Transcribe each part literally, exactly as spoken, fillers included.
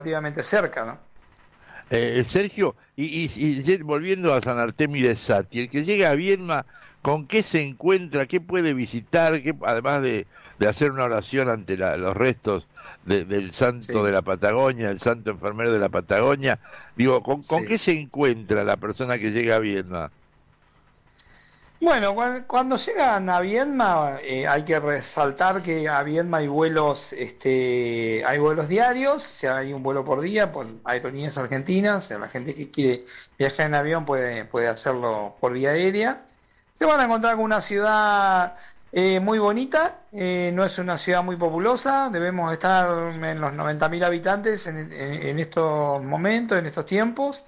relativamente cerca, ¿no? Eh, Sergio, y, y, y volviendo a San Artemio de Sati, el que llega a Viedma, ¿con qué se encuentra? ¿Qué puede visitar? ¿Qué, además de, de hacer una oración ante la, los restos de, del santo de Sí, la Patagonia, el santo enfermero de la Patagonia? Digo, ¿con, con qué sí. se encuentra la persona que llega a Viedma? Bueno, cuan- cuando llegan a Viedma, eh, hay que resaltar que a Viedma hay vuelos, este, hay vuelos diarios, o sea, hay un vuelo por día por Aerolíneas Argentinas, o sea, la gente que quiere viajar en avión puede, puede hacerlo por vía aérea. Se van a encontrar con una ciudad eh, muy bonita, eh, no es una ciudad muy populosa, debemos estar en los noventa mil habitantes en, en- en estos momentos, en estos tiempos.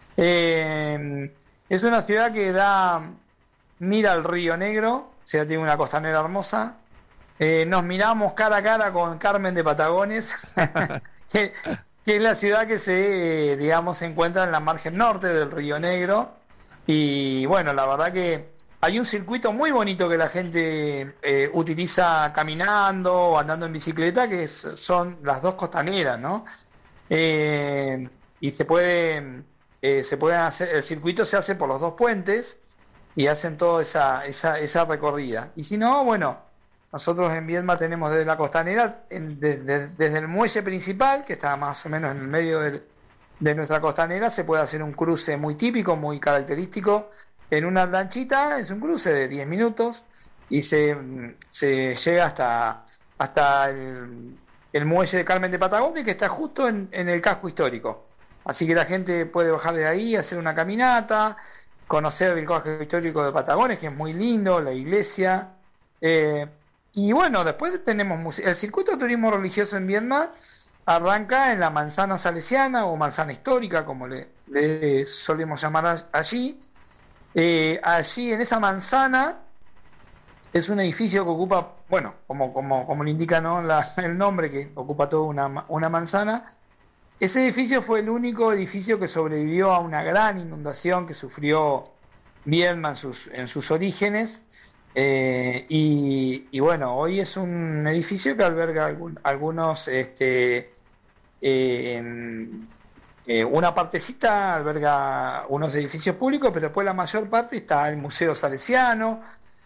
Eh, es una ciudad que da, mira el Río Negro, o sea, tiene una costanera hermosa. Eh, nos miramos cara a cara con Carmen de Patagones, que, que es la ciudad que se, eh, digamos, se encuentra en la margen norte del Río Negro. Y bueno, la verdad que hay un circuito muy bonito que la gente eh, utiliza caminando o andando en bicicleta, que es- son las dos costaneras, ¿no? Eh, y se puede, eh, se puede hacer, el circuito se hace por los dos puentes y hacen toda esa, esa, esa recorrida. Y si no, bueno, nosotros en Viedma tenemos desde la costanera, en- de- de- desde el muelle principal, que está más o menos en el medio del- de nuestra costanera, se puede hacer un cruce muy típico, muy característico. En una lanchita es un cruce de diez minutos y se, se llega hasta, hasta el, el muelle de Carmen de Patagonia, que está justo en, en el casco histórico. Así que la gente puede bajar de ahí, hacer una caminata, conocer el casco histórico de Patagones, que es muy lindo, la iglesia. eh, y bueno, después tenemos muse- el circuito de turismo religioso en Viedma arranca en la manzana salesiana o manzana histórica, como le, le solemos llamar a- allí. Eh, allí en esa manzana es un edificio que ocupa, bueno, como, como, como le indica, ¿no? La- el nombre, que ocupa toda una, ma- una manzana. Ese edificio fue el único edificio que sobrevivió a una gran inundación que sufrió Viedma en sus, en sus orígenes. Eh, y, y bueno, hoy es un edificio que alberga algún- algunos, este, eh, eh, una partecita alberga unos edificios públicos, pero después la mayor parte está el Museo Salesiano,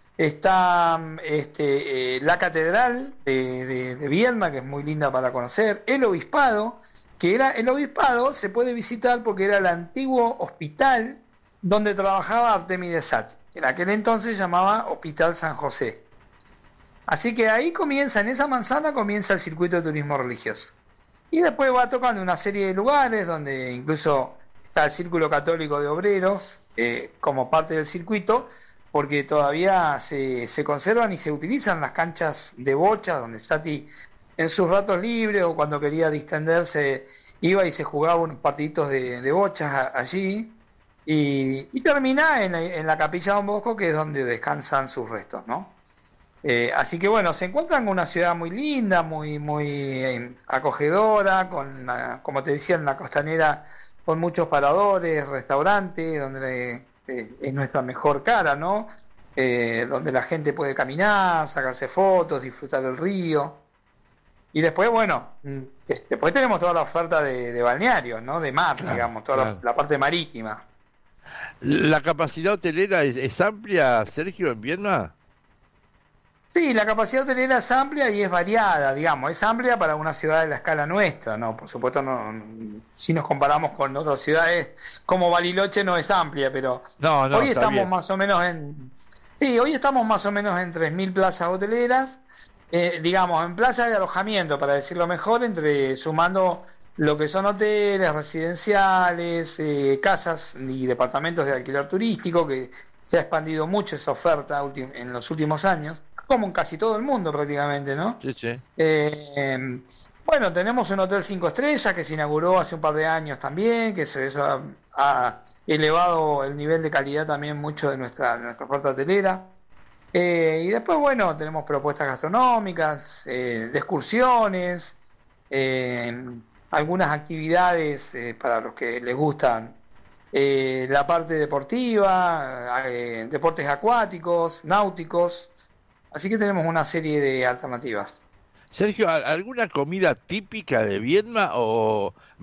está este, eh, la Catedral de, de, de Viedma, que es muy linda para conocer, el Obispado, que era el Obispado, se puede visitar porque era el antiguo hospital donde trabajaba Artemides Sati, que en aquel entonces se llamaba Hospital San José. Así que ahí comienza, en esa manzana comienza el circuito de turismo religioso. Y después va tocando una serie de lugares donde incluso está el Círculo Católico de Obreros eh, como parte del circuito, porque todavía se, se conservan y se utilizan las canchas de bocha, donde Sati en sus ratos libres o cuando quería distenderse iba y se jugaba unos partiditos de, de bochas a- allí. Y, y termina en la, en la capilla Don Bosco, que es donde descansan sus restos, ¿no? Eh, así que bueno, se encuentran con una ciudad muy linda, muy, muy eh, acogedora, con, la- como te decía, en la costanera, con muchos paradores, restaurantes, donde eh, es nuestra mejor cara, ¿no? Eh, donde la gente puede caminar, sacarse fotos, disfrutar del río. Y después, bueno, mm, des- después tenemos toda la oferta de, de balnearios, ¿no? De mar, Claro, digamos, toda la, claro. la parte marítima. ¿La capacidad hotelera es, es amplia, Sergio, en Viedma? Sí, la capacidad hotelera es amplia y es variada, digamos, es amplia para una ciudad de la escala nuestra, ¿no? Por supuesto, no, no- si nos comparamos con otras ciudades, como Bariloche no es amplia, pero No, no, hoy está estamos bien. más o menos en, sí, hoy estamos más o menos en tres mil plazas hoteleras, eh, digamos, en plazas de alojamiento, para decirlo mejor, entre sumando lo que son hoteles, residenciales, eh, casas y departamentos de alquiler turístico, que se ha expandido mucho esa oferta ulti- en los últimos años, como en casi todo el mundo prácticamente, ¿no? Sí, sí. Eh, bueno, tenemos un hotel cinco estrellas que se inauguró hace un par de años también, que eso, eso ha, ha elevado el nivel de calidad también mucho de nuestra, de nuestra oferta hotelera. Eh, y después, bueno, tenemos propuestas gastronómicas, eh, de excursiones, eh, algunas actividades eh, para los que les gustan eh, la parte deportiva, eh, deportes acuáticos, náuticos. Así que tenemos una serie de alternativas. Sergio, ¿al- ¿alguna comida típica de Viedma o